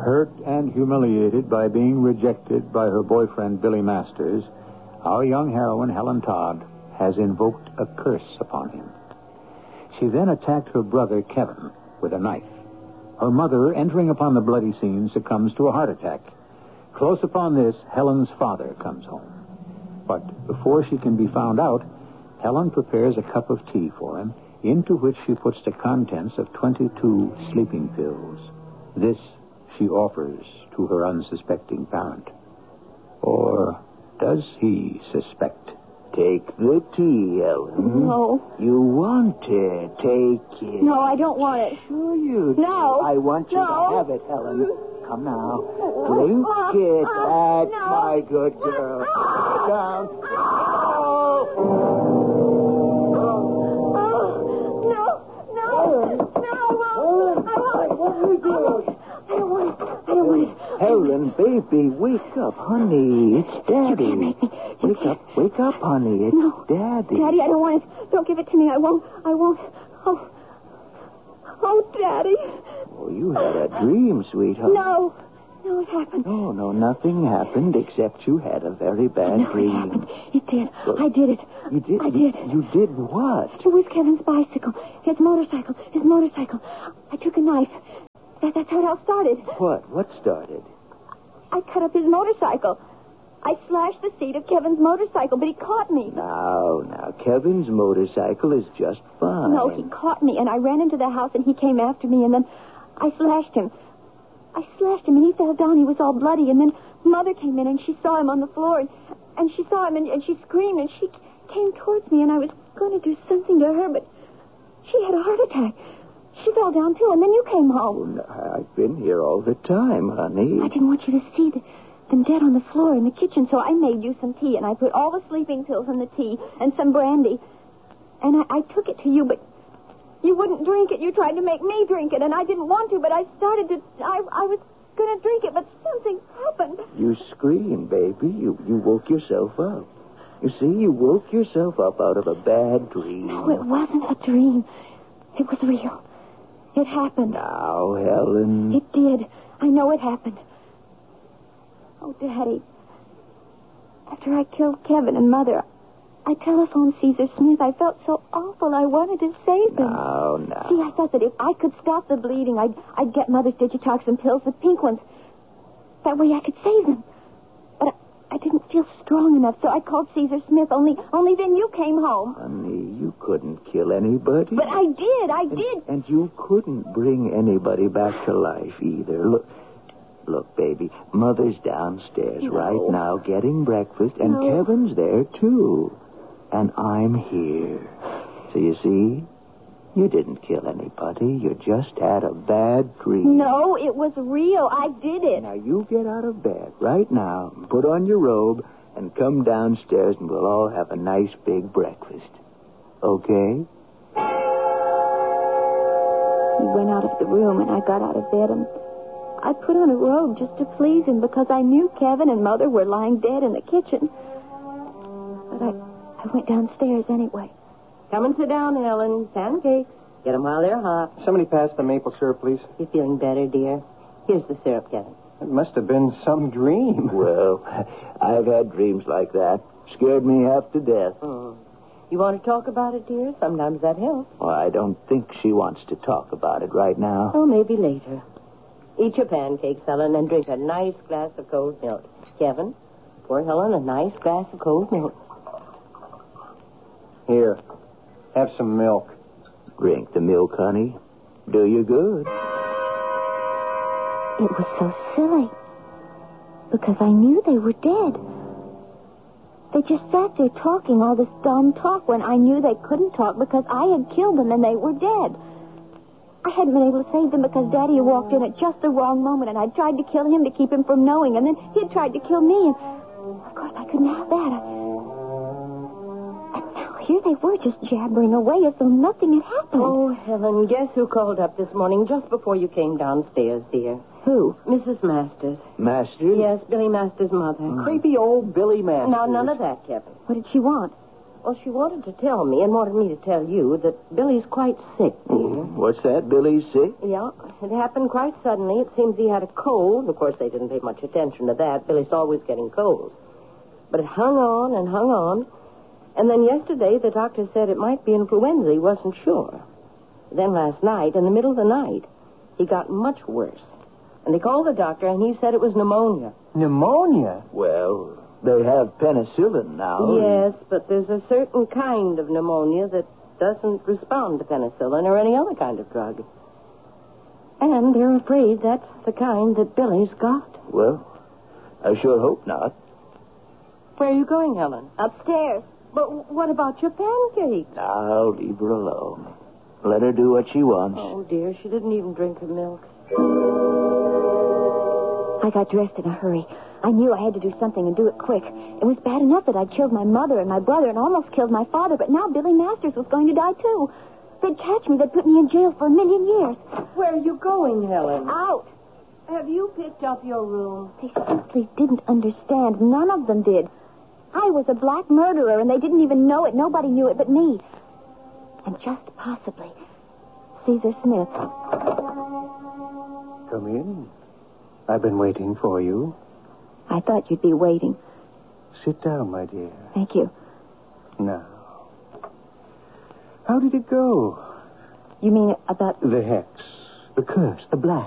Hurt and humiliated by being rejected by her boyfriend, Billy Masters, our young heroine, Helen Todd, has invoked a curse upon him. She then attacked her brother, Kevin, with a knife. Her mother, entering upon the bloody scene, succumbs to a heart attack. Close upon this, Helen's father comes home. But before she can be found out, Helen prepares a cup of tea for him, into which she puts the contents of 22 sleeping pills. This she offers to her unsuspecting parent. Or does he suspect? Take the tea, Ellen. No. You want it. Take it. No, I don't want it. Sure you do. No. I want you to have it, Helen. Come now. Drink it. That's my good girl. Sit down. Helen, baby, wake up, honey. It's Daddy. Wake up, honey. It's Daddy. Daddy, I don't want it. Don't give it to me. I won't. Oh, Daddy. Oh, you had a dream, sweetheart. No, it happened. No, nothing happened except you had a very bad dream. It did. I did it. You did? I did. You did what? It was Kevin's bicycle. His motorcycle. I took a knife. That's how it all started. What? What started? I cut up his motorcycle. I slashed the seat of Kevin's motorcycle, but he caught me. Now, Kevin's motorcycle is just fine. No, he caught me, and I ran into the house, and he came after me, and then I slashed him. And he fell down. He was all bloody, and then Mother came in, and she saw him on the floor, and she saw him, and she screamed, and she came towards me, and I was going to do something to her, but she had a heart attack. She fell down, too, and then you came home. Oh, no, I've been here all the time, honey. I didn't want you to see them dead on the floor in the kitchen, so I made you some tea, and I put all the sleeping pills in the tea and some brandy. And I took it to you, but you wouldn't drink it. You tried to make me drink it, and I didn't want to, but I started to... I was going to drink it, but something happened. You screamed, baby. You woke yourself up. You see, you woke yourself up out of a bad dream. No, it wasn't a dream. It was real. It happened. Now, Helen. It did. I know it happened. Oh, Daddy. After I killed Kevin and Mother, I telephoned Caesar Smith. I felt so awful. I wanted to save them. Now. See, I thought that if I could stop the bleeding, I'd get Mother's Digitoxin pills, the pink ones. That way I could save them. But I didn't feel strong enough, so I called Caesar Smith. Only then you came home. Honey, you couldn't kill anybody. But I did. And you couldn't bring anybody back to life either. Look, baby, Mother's downstairs right now getting breakfast, and Kevin's there, too. And I'm here. So you see, you didn't kill anybody. You just had a bad dream. No, it was real. I did it. Now, you get out of bed right now, put on your robe, and come downstairs, and we'll all have a nice big breakfast. Okay? He went out of the room, and I got out of bed, and I put on a robe just to please him because I knew Kevin and Mother were lying dead in the kitchen. But I went downstairs anyway. Come and sit down, Helen. Pancakes. Get them while they're hot. Somebody pass the maple syrup, please. You feeling better, dear? Here's the syrup, Kevin. It must have been some dream. Well, I've had dreams like that. Scared me half to death. You want to talk about it, dear? Sometimes that helps. Well, I don't think she wants to talk about it right now. Oh, maybe later. Eat your pancakes, Helen, and drink a nice glass of cold milk. Kevin, pour Helen a nice glass of cold milk. Here, have some milk. Drink the milk, honey. Do you good. It was so silly. Because I knew they were dead. They just sat there talking all this dumb talk when I knew they couldn't talk because I had killed them and they were dead. I hadn't been able to save them because Daddy had walked in at just the wrong moment, and I'd tried to kill him to keep him from knowing, and then he'd tried to kill me, and of course I couldn't have that. And now here they were just jabbering away as though nothing had happened. Oh, Helen, guess who called up this morning just before you came downstairs, dear? Who? Mrs. Masters. Masters? Yes, Billy Masters' mother. Creepy old Billy Masters. Now, none of that, Kevin. What did she want? Well, she wanted to tell me and wanted me to tell you that Billy's quite sick, dear. What's that? Billy's sick? Yeah, it happened quite suddenly. It seems he had a cold. Of course, they didn't pay much attention to that. Billy's always getting colds. But it hung on and hung on. And then yesterday, the doctor said it might be influenza. He wasn't sure. Then last night, in the middle of the night, he got much worse. And they called the doctor, and he said it was pneumonia. Pneumonia? Well, they have penicillin now. Yes, but there's a certain kind of pneumonia that doesn't respond to penicillin or any other kind of drug. And they're afraid that's the kind that Billy's got. Well, I sure hope not. Where are you going, Helen? Upstairs. But what about your pancakes? I'll leave her alone. Let her do what she wants. Oh, dear, she didn't even drink her milk. I got dressed in a hurry. I knew I had to do something and do it quick. It was bad enough that I'd killed my mother and my brother and almost killed my father, but now Billy Masters was going to die, too. They'd catch me. They'd put me in jail for 1,000,000 years. Where are you going, Helen? Out. Have you picked up your room? They simply didn't understand. None of them did. I was a black murderer, and they didn't even know it. Nobody knew it but me. And just possibly, Caesar Smith. Come in. I've been waiting for you. I thought you'd be waiting. Sit down, my dear. Thank you. Now, how did it go? You mean about... The hex, the curse, the blast.